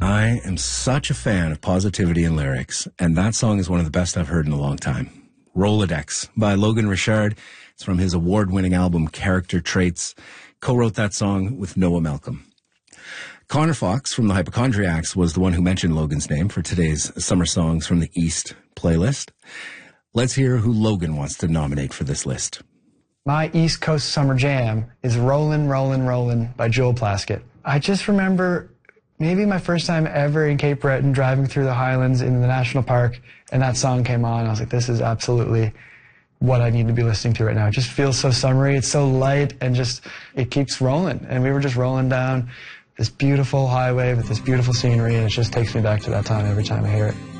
I am such a fan of positivity and lyrics, and that song is one of the best I've heard in a long time. Rolodex by Logan Richard. It's from his award-winning album Character Traits. Co-wrote that song with Noah Malcolm. Connor Fox from the Hypochondriacs was the one who mentioned Logan's name for today's Summer Songs from the East playlist. Let's hear who Logan wants to nominate for this list. My East Coast Summer Jam is Rollin', Rollin', Rollin' by Joel Plaskett. I just remember maybe my first time ever in Cape Breton driving through the Highlands in the national park, and that song came on. I was like, this is absolutely what I need to be listening to right now. It just feels so summery. It's so light, and just, it keeps rolling. And we were just rolling down this beautiful highway with this beautiful scenery, and it just takes me back to that time every time I hear it.